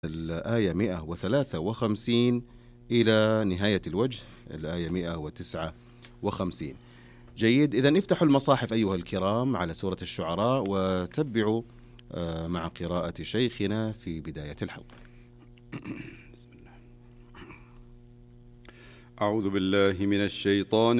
الآية 153 إلى نهاية الوجه الآية 159. جيد، إذن افتحوا المصاحف أيها الكرام على سورة الشعراء وتبعوا مع قراءة شيخنا في بداية الحلقة. بسم الله. أعوذ بالله من الشيطان